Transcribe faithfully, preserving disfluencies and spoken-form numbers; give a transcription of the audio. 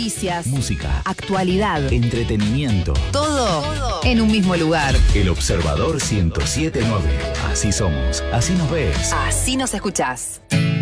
noticias, música, actualidad, entretenimiento. Todo, todo en un mismo lugar. El Observador ciento siete punto nueve. Así somos, así nos ves. Así nos escuchás.